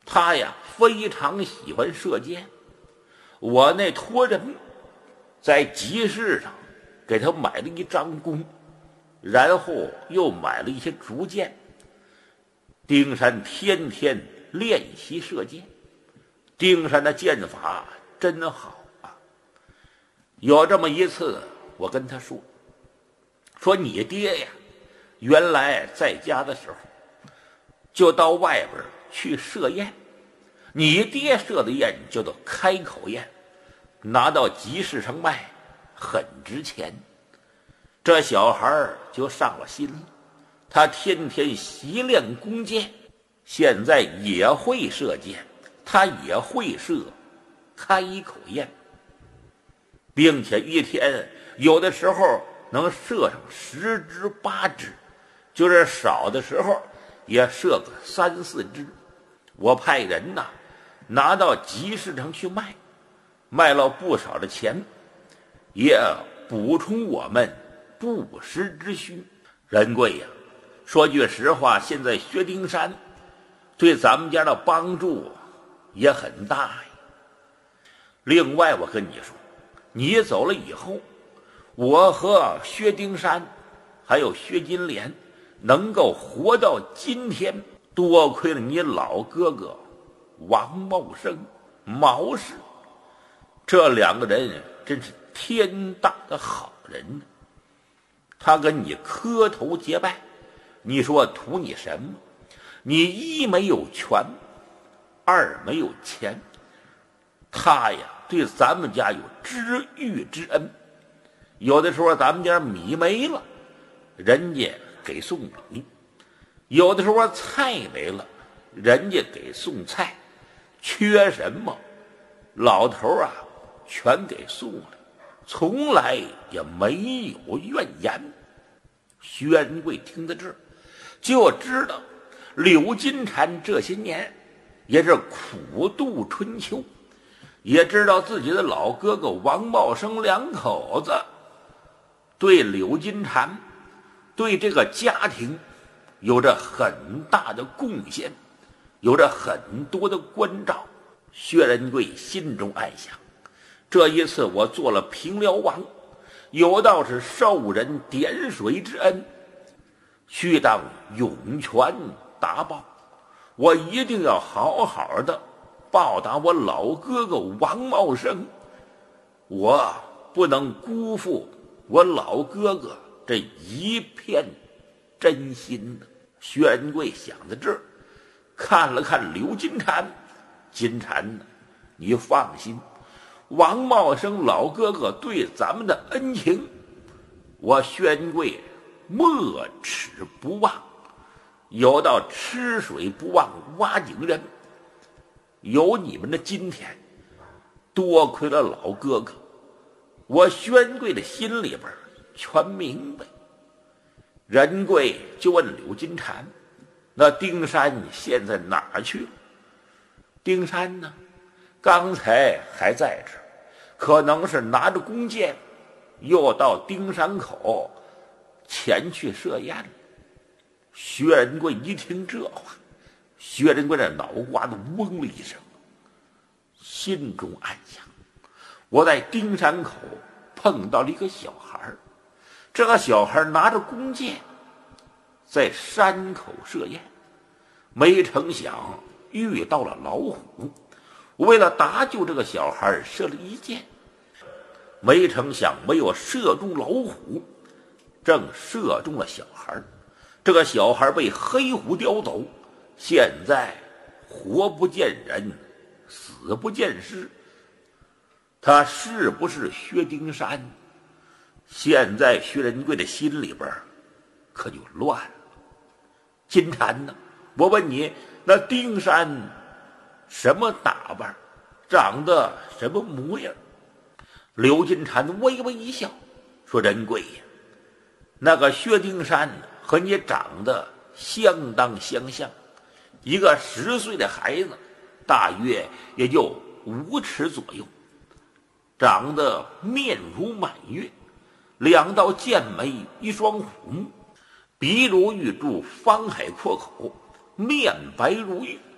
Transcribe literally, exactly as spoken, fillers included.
他呀非常喜欢射箭，我那托人在集市上给他买了一张弓，然后又买了一些竹箭。丁山天天练习射箭，丁山的箭法真好啊。有这么一次，我跟他说说你爹呀，原来在家的时候就到外边去射焰，你爹射的焰叫做开口焰，拿到集市上卖很值钱。这小孩就上了心了，他天天习练弓箭，现在也会射箭，他也会射开口焰，并且一天有的时候能射上十支八支，就是少的时候也射个三四支。我派人呐拿到集市上去卖，卖了不少的钱，也补充我们不时之需。仁贵呀，说句实话，现在薛丁山对咱们家的帮助也很大呀。另外我跟你说，你走了以后，我和薛丁山还有薛金莲能够活到今天，多亏了你老哥哥王茂生、毛氏，这两个人真是天大的好人呢。他跟你磕头结拜，你说图你什么？你一没有权，二没有钱，他呀对咱们家有知遇之恩。有的时候咱们家米没了，人家给送米；有的时候菜没了，人家给送菜。缺什么，老头啊全给送了，从来也没有怨言。薛仁贵听到这儿，就知道柳金蝉这些年也是苦度春秋，也知道自己的老哥哥王茂生两口子对柳金蝉对这个家庭有着很大的贡献，有着很多的关照。薛仁贵心中暗想，这一次我做了平辽王，有道是受人点水之恩，须当涌泉答报，我一定要好好的报答我老哥哥王茂生，我不能辜负我老哥哥这一片真心呢。薛仁贵想到这儿，看了看刘金蝉，金蝉呢，你放心，王茂生老哥哥对咱们的恩情，我薛仁贵没齿不忘。有道吃水不忘挖井人，有你们的今天，多亏了老哥哥，我薛仁贵的心里边全明白。仁贵就问柳金蝉，那丁山现在哪儿去了？丁山呢，刚才还在这儿，可能是拿着弓箭又到丁山口前去设宴了。薛仁贵一听这话，薛仁贵的脑瓜子嗡了一声，心中暗想，我在丁山口碰到了一个小孩，这个小孩拿着弓箭在山口设宴，没成想遇到了老虎，为了搭救这个小孩射了一箭，没成想没有射中老虎，正射中了小孩。这个小孩被黑虎叼走，现在活不见人，死不见尸。他是不是薛丁山？现在薛仁贵的心里边可就乱了。金蝉呢？我问你，那丁山什么打扮，长得什么模样？刘金蝉微微一笑，说：“仁贵呀，那个薛丁山和你长得相当相像，一个十岁的孩子，大约也就五尺左右，长得面如满月，两道剑眉，一双虎目，鼻如玉柱，方海阔口，面白如玉，